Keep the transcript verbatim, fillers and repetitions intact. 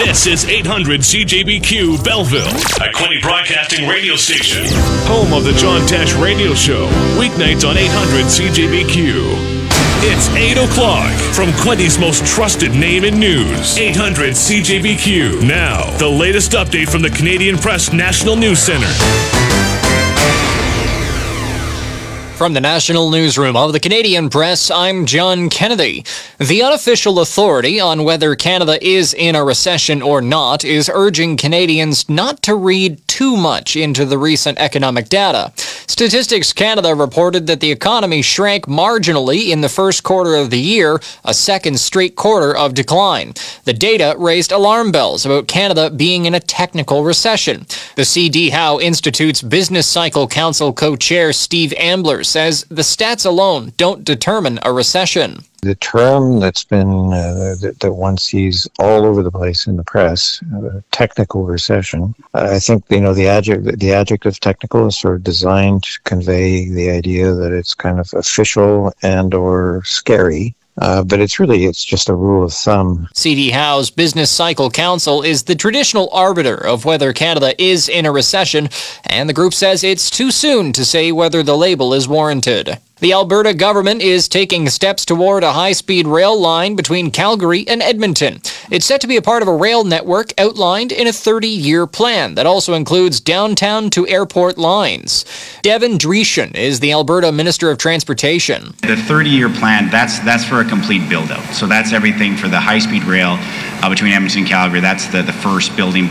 This is eight hundred C J B Q Belleville, a Quinte Broadcasting radio station. Home of the John Tesh Radio Show. Weeknights on eight hundred C J B Q. It's eight o'clock from Quinte's most trusted name in news. eight hundred C J B Q. Now, the latest update from the Canadian Press National News Centre. From the National Newsroom of the Canadian Press, I'm John Kennedy. The unofficial authority on whether Canada is in a recession or not is urging Canadians not to read too much into the recent economic data. Statistics Canada reported that the economy shrank marginally in the first quarter of the year, a second straight quarter of decline. The data raised alarm bells about Canada being in a technical recession. The C D Howe Institute's Business Cycle Council co-chair Steve Ambler says the stats alone don't determine a recession. The term that's been, uh, that, that one sees all over the place in the press, uh, technical recession, I think, you know, the adjective, the adjective technical is sort of designed to convey the idea that it's kind of official and or scary. Uh, but it's really, it's just a rule of thumb. C D Howe's Business Cycle Council is the traditional arbiter of whether Canada is in a recession, and the group says it's too soon to say whether the label is warranted. The Alberta government is taking steps toward a high-speed rail line between Calgary and Edmonton. It's set to be a part of a rail network outlined in a thirty-year plan that also includes downtown to airport lines. Devin Dreeshen is the Alberta Minister of Transportation. The thirty-year plan, that's that's for a complete build-out. So that's everything for the high-speed rail uh, between Edmonton and Calgary. That's the, the first building